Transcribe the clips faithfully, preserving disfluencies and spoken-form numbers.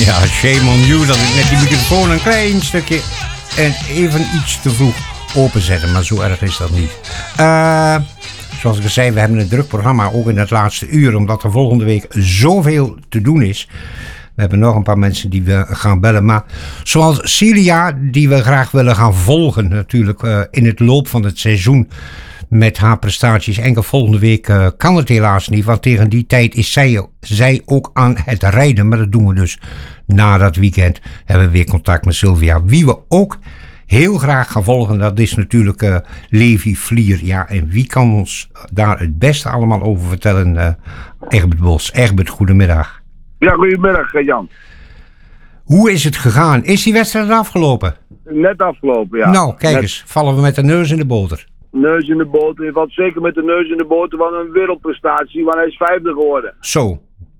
Ja, shame on you dat ik net die microfoon een klein stukje en even iets te vroeg openzette, maar zo erg is dat niet. Uh, zoals ik al zei, we hebben een druk programma, ook in het laatste uur, omdat er volgende week zoveel te doen is. We hebben nog een paar mensen die we gaan bellen, maar zoals Celia, die we graag willen gaan volgen natuurlijk uh, in het loop van het seizoen met haar prestaties. Enkel volgende week uh, kan het helaas niet, want tegen die tijd is zij, zij ook aan het rijden. Maar dat doen we dus na dat weekend. Hebben we weer contact met Sylvia. Wie we ook heel graag gaan volgen, dat is natuurlijk uh, Levi Vlier. Ja, en wie kan ons daar het beste allemaal over vertellen? Uh, Egbert Bos. Egbert, goedemiddag. Ja, goedemiddag Jan. Hoe is het gegaan? Is die wedstrijd afgelopen? Net afgelopen, ja. Nou, kijk Net... eens. Vallen we met de neus in de boter. Neus in de boter. Hij valt zeker met de neus in de boter van een wereldprestatie, want hij is vijfde geworden. Zo.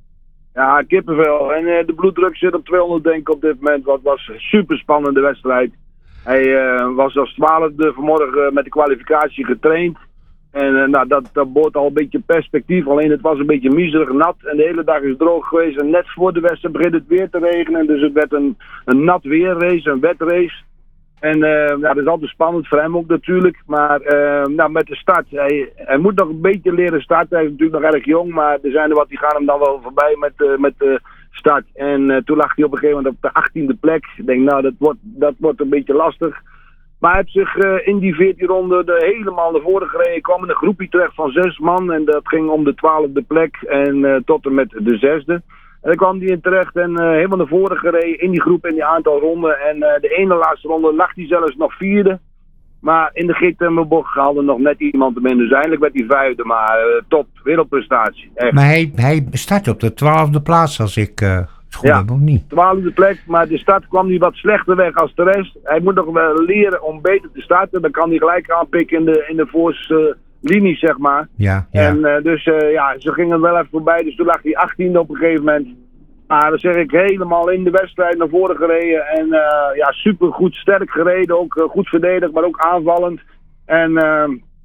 Ja, kippenvel. En uh, de bloeddruk zit op tweehonderd denk ik op dit moment. Wat was een super spannende wedstrijd. Hij uh, was als twaalfde vanmorgen met de kwalificatie getraind. En uh, nou, dat, dat bood al een beetje perspectief. Alleen het was een beetje miserig nat. En de hele dag is droog geweest. En net voor de wedstrijd begint het weer te regenen. Dus het werd een, een nat weerrace, een wetrace. En uh, ja, dat is altijd spannend voor hem ook natuurlijk. Maar uh, nou, met de start, hij, hij moet nog een beetje leren starten. Hij is natuurlijk nog erg jong, maar er zijn er wat die gaan hem dan wel voorbij met, uh, met de start. En uh, toen lag hij op een gegeven moment op de achttiende plek. Ik denk, nou, dat wordt, dat wordt een beetje lastig. Maar hij heeft zich uh, in die veertien ronden de helemaal naar voren gereden. Hij kwam in een groepje terecht van zes man. En dat ging om de twaalfde plek en uh, tot en met de zesde. En dan kwam hij in terecht en uh, helemaal naar voren gereden in die groep in die aantal ronden. En uh, de ene laatste ronde lag hij zelfs nog vierde. Maar in de Giettemmerbocht haalde nog net iemand hem in. Dus eindelijk werd hij vijfde, maar uh, top, wereldprestatie. Echt. Maar hij, hij start op de twaalfde plaats als ik uh, het goed ja, heb, of niet? twaalfde plek, maar de start kwam hij wat slechter weg als de rest. Hij moet nog wel leren om beter te starten. Dan kan hij gelijk aanpikken in de, in de voorste linie, zeg maar. Ja, ja. En uh, dus uh, ja, ze gingen wel even voorbij. Dus toen lag hij achttiende op een gegeven moment. Maar dan zeg ik helemaal in de wedstrijd naar voren gereden. En uh, ja, super goed, sterk gereden. Ook uh, goed verdedigd, maar ook aanvallend. En uh,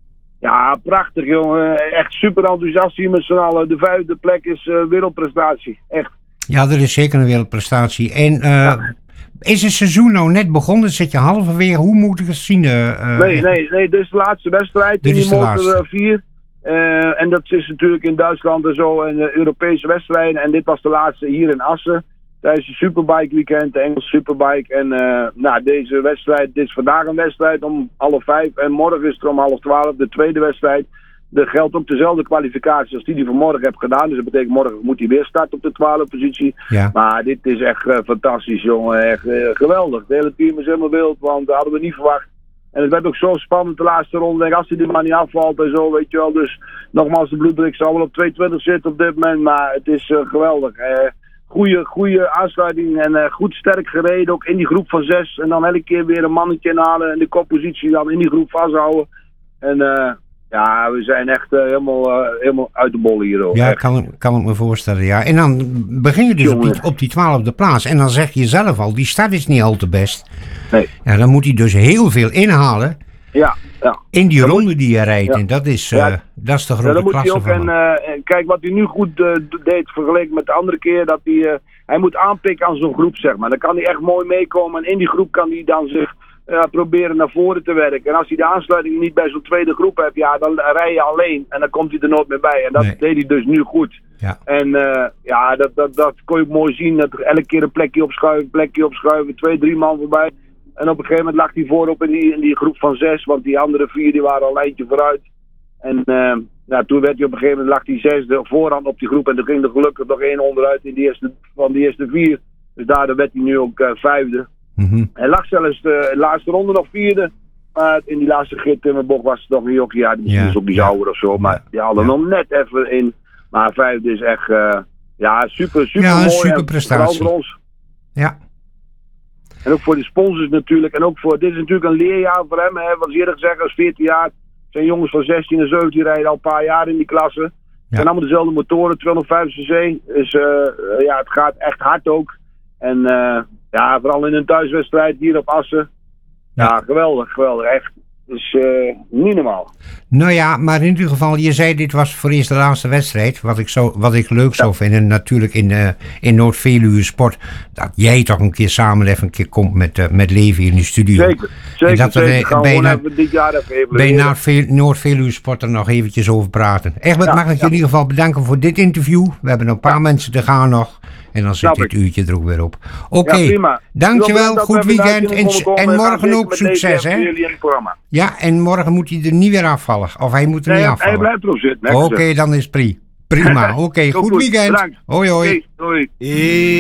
ja, prachtig jongen. Echt super enthousiast hier met z'n allen. De vijfde plek is uh, wereldprestatie. Echt. Ja, dat is zeker een wereldprestatie. En uh, ja. Is het seizoen nou net begonnen? Zit je halverwege? Hoe moet ik het zien? Uh, nee, nee, nee. Dit is de laatste wedstrijd. Dit in is die de motor laatste. vier. Uh, en dat is natuurlijk in Duitsland en zo. En uh, Europese wedstrijden. En dit was de laatste hier in Assen. Tijdens de Superbike weekend. De Engelse Superbike. En uh, nou, deze wedstrijd. Dit is vandaag een wedstrijd om half vijf. En morgen is het om half twaalf. De tweede wedstrijd. Er geldt ook dezelfde kwalificatie als die die vanmorgen heb gedaan. Dus dat betekent morgen moet hij weer starten op de twaalfde positie. Ja. Maar dit is echt uh, fantastisch, jongen. Echt uh, geweldig. Het hele team is helemaal wild, want dat hadden we niet verwacht. En het werd ook zo spannend de laatste ronde. Denk, als hij er maar niet afvalt en zo, weet je wel. Dus nogmaals, de bloeddruk zal wel op tweehonderdtwintig zitten op dit moment. Maar het is uh, geweldig. Uh, goeie, goeie aansluiting en uh, goed sterk gereden. Ook in die groep van zes. En dan elke keer weer een mannetje inhalen en de koppositie dan in die groep vasthouden. En... Uh, Ja, we zijn echt uh, helemaal, uh, helemaal uit de bol hier. Hoor. Ja, kan, kan ik me voorstellen, ja. En dan begin je dus op die, op die twaalfde plaats. En dan zeg je zelf al, die start is niet al te best. Nee. Ja, dan moet hij dus heel veel inhalen. Ja, ja. In die dan ronde moet, die hij rijdt. Ja. En dat is, uh, ja, dat is de grote ja, klasse ook, van en, uh, Kijk, wat hij nu goed uh, deed vergeleken met de andere keer. Dat hij, uh, hij moet aanpikken aan zo'n groep, zeg maar. Dan kan hij echt mooi meekomen. En in die groep kan hij dan zich... Uh, proberen naar voren te werken. En als hij de aansluiting niet bij zo'n tweede groep hebt, ja, dan rij je alleen. En dan komt hij er nooit meer bij. En dat nee. deed hij dus nu goed. Ja. En uh, ja, dat, dat, dat kon je ook mooi zien. Dat er elke keer een plekje opschuiven, plekje opschuiven. Twee, drie man voorbij. En op een gegeven moment lag hij voorop in die, in die groep van zes. Want die andere vier die waren al een eindje vooruit. En uh, ja, toen werd hij op een gegeven moment lag hij zesde voorhand op die groep. En toen ging er gelukkig nog één onderuit in die eerste, van die eerste vier. Dus daardoor werd hij nu ook uh, vijfde. Mm-hmm. Hij lag zelfs de laatste ronde nog vierde. Maar in die laatste Giettemmerbocht was het nog een jochie. Ja, die ja, is ook niet ja. ouder of zo. Maar die haalde ja. nog net even in. Maar vijfde is echt... Uh, ja, super, super ja, mooi. Ja, super prestatie. Voor ons. Ja. En ook voor de sponsors natuurlijk. En ook voor... Dit is natuurlijk een leerjaar voor hem. Hè, wat eerder gezegd, als veertien jaar. Zijn jongens van zestien en zeventien rijden al een paar jaar in die klasse. Het ja. zijn allemaal dezelfde motoren. tweehonderdvijftig cc. Dus uh, ja, het gaat echt hard ook. En... Uh, Ja, vooral in een thuiswedstrijd hier op Assen. Ja, ja geweldig, geweldig. Echt Dus uh, niet normaal. Nou ja, maar in ieder geval, je zei dit was voor eerst de laatste wedstrijd. Wat ik, zo, wat ik leuk zou ja. vinden, natuurlijk in, uh, in Noord-Veluwe Sport, dat jij toch een keer samen even een keer komt met, uh, met Levi in de studio. Zeker, zeker. En dat zeker. we bij, bij, dit jaar even bij Noord-Veluwe Sport er nog eventjes over praten. Egbert, ja, mag ik ja. je in ieder geval bedanken voor dit interview. We hebben een paar ja. mensen te gaan nog. En dan zit dit uurtje er ook weer op. Oké, okay. ja, dankjewel, goed weekend. En, en morgen ook succes, hè? Ja, en morgen moet hij er niet weer afvallen. Of hij moet er nee, niet afvallen. Hij blijft erop zitten. Oké, okay, dan is pri. prima. Oké, okay, goed, goed weekend. Bedankt. Hoi, hoi. Hey, hoi.